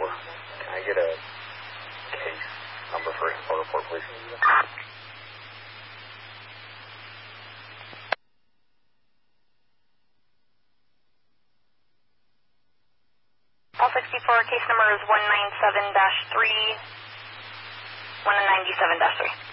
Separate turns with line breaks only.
Can I get a case number for info report, please?
All 64, case number is 197-3, 197-3.